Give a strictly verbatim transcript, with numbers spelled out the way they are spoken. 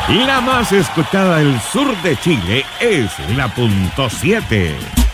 La más escuchada del sur de Chile es la punto siete.